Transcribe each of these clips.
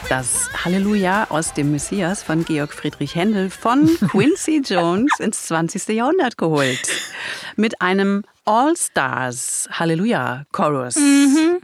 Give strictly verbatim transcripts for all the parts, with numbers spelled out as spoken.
Das Halleluja aus dem Messias von Georg Friedrich Händel von Quincy Jones ins zwanzigste Jahrhundert geholt. Mit einem All-Stars-Halleluja-Chorus. Mhm.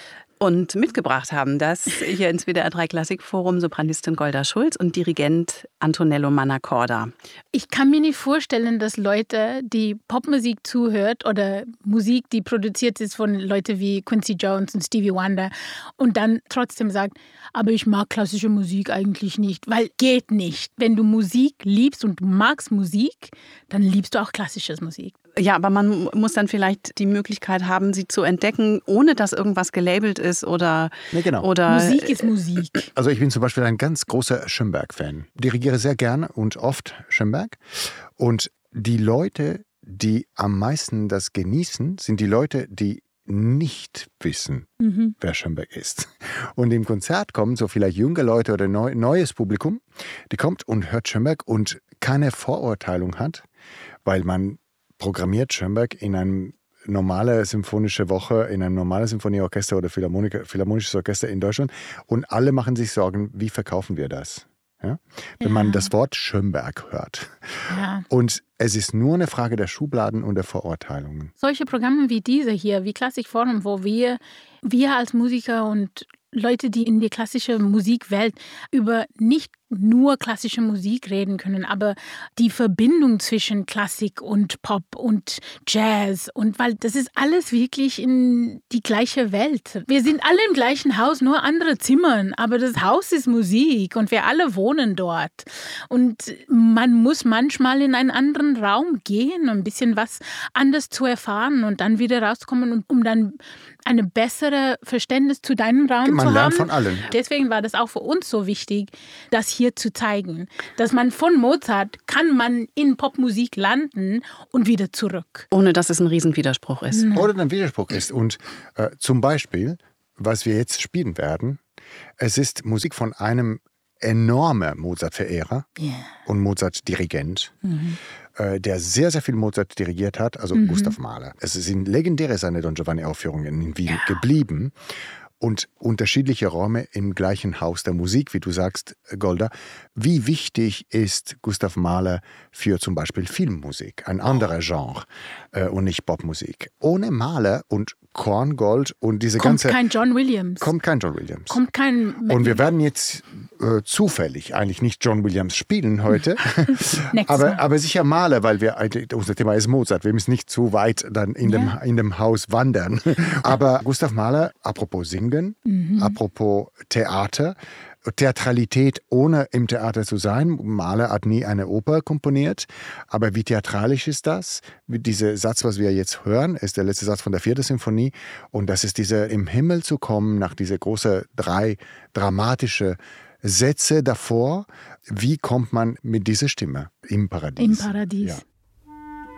Und mitgebracht haben das hier ins W D R drei Klassikforum Sopranistin Golda Schulz und Dirigent Antonello Mannacorda. Ich kann mir nicht vorstellen, dass Leute, die Popmusik zuhört oder Musik, die produziert ist von Leuten wie Quincy Jones und Stevie Wonder und dann trotzdem sagt, aber ich mag klassische Musik eigentlich nicht, weil geht nicht. Wenn du Musik liebst und du magst Musik, dann liebst du auch klassische Musik. Ja, aber man muss dann vielleicht die Möglichkeit haben, sie zu entdecken, ohne dass irgendwas gelabelt ist oder... Nee, genau. oder Musik ist Musik. Also ich bin zum Beispiel ein ganz großer Schönberg-Fan. Dirigiere sehr gerne und oft Schönberg. Und die Leute, die am meisten das genießen, sind die Leute, die nicht wissen, mhm. wer Schönberg ist. Und im Konzert kommen so vielleicht junge Leute oder neu, neues Publikum, die kommt und hört Schönberg und keine Vorurteilung hat, weil man programmiert Schönberg in eine normale symphonische Woche, in ein normales Symphonieorchester oder philharmonisches Orchester in Deutschland und alle machen sich Sorgen, wie verkaufen wir das? Ja? Wenn ja. man das Wort Schönberg hört. Ja. Und es ist nur eine Frage der Schubladen und der Verurteilungen. Solche Programme wie diese hier, wie Klassikforum, wo wir, wir als Musiker und Leute, die in die klassische Musikwelt über nicht nur klassische Musik reden können, aber die Verbindung zwischen Klassik und Pop und Jazz und weil das ist alles wirklich in die gleiche Welt. Wir sind alle im gleichen Haus, nur andere Zimmern, aber das Haus ist Musik und wir alle wohnen dort. Und man muss manchmal in einen anderen Raum gehen, um ein bisschen was anderes zu erfahren und dann wieder rauszukommen, um dann eine bessere Verständnis zu deinem Raum man zu haben. Man lernt von allen. Deswegen war das auch für uns so wichtig, das hier zu zeigen, dass man von Mozart kann man in Popmusik landen und wieder zurück. Ohne dass es ein Riesenwiderspruch ist. Mhm. Oder ein Widerspruch ist. Und äh, zum Beispiel, was wir jetzt spielen werden, es ist Musik von einem enormen Mozart-Verehrer yeah. und Mozart-Dirigent, mhm. äh, der sehr, sehr viel Mozart dirigiert hat, also mhm. Gustav Mahler. Es sind legendäre seine Don Giovanni-Aufführungen in Wien ja. geblieben. Und unterschiedliche Räume im gleichen Haus der Musik, wie du sagst, Golda. Wie wichtig ist Gustav Mahler für zum Beispiel Filmmusik, ein anderer Genre äh, und nicht Popmusik? Ohne Mahler und Korngold und diese kommt ganze... Kommt kein John Williams. Kommt kein John Williams. Kommt kein... Und wir werden jetzt äh, zufällig eigentlich nicht John Williams spielen heute, aber, aber sicher Mahler, weil wir unser Thema ist Mozart. Wir müssen nicht zu weit dann in, yeah. dem, in dem Haus wandern. Aber Gustav Mahler, apropos Singen, mhm. apropos Theater, Theatralität, ohne im Theater zu sein. Mahler hat nie eine Oper komponiert. Aber wie theatralisch ist das? Dieser Satz, was wir jetzt hören, ist der letzte Satz von der vierten Symphonie. Und das ist dieser im Himmel zu kommen, nach dieser großen drei dramatische Sätze davor. Wie kommt man mit dieser Stimme im Paradies? Im Paradies. Ja.